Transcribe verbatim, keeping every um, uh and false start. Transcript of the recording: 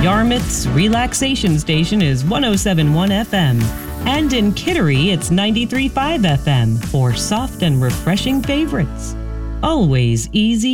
Yarmouth's relaxation station is one oh seven point one F M. And in Kittery, it's ninety-three point five F M for soft and refreshing favorites. Always easy